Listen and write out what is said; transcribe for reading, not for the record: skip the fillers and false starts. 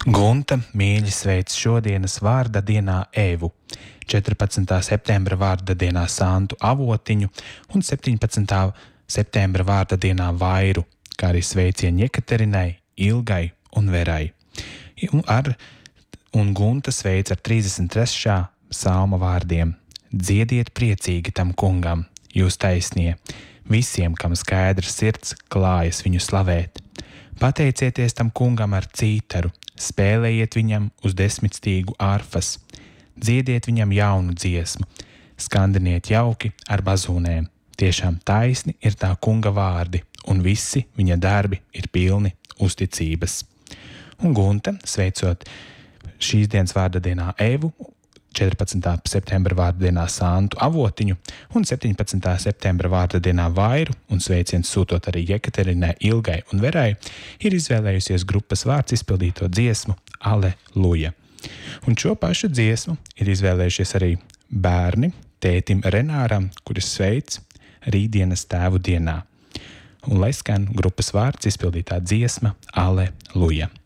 Gunta mīļi sveic šodienas vārda dienā Evu, 14. septembra vārda dienā Santu Avotiņu un 17. septembra vārda dienā Vairu, kā arī sveicieni Jekaterinai, Ilgai un Verai. Un Gunta sveic ar 33. psalma vārdiem: Dziediet priecīgi tam kungam, jūs taisnie, visiem, kam skaidrs sirds, klājas viņu slavēt. Pateicieties tam kungam ar cītaru, spēlējiet viņam uz 10 stīgu arfas, dziediet viņam jaunu dziesmu, skandiniet jauki ar bazūnēm. Tiešām taisni ir tā kunga vārdi, un visi viņa darbi ir pilni uzticības. Un Gunta, sveicot šīs dienas vārda dienā Evu, 14. septembra vārda dienā Santu Avotiņu un 17. septembra vārda dienā Vairu un sveiciens sūtot arī Jekaterinai, Ilgai un Verai, ir izvēlējusies grupas vārds izpildīto dziesmu Aleluja. Un šo pašu dziesmu ir izvēlējušies arī bērni tētim Renāram, kuris sveic rītdienas tēvu dienā. Un lai skan grupas vārds izpildītā dziesma Aleluja.